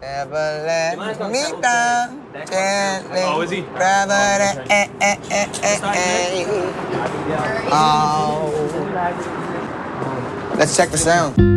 Never let me down gently. Oh, is he? Oh. Let's check the sound.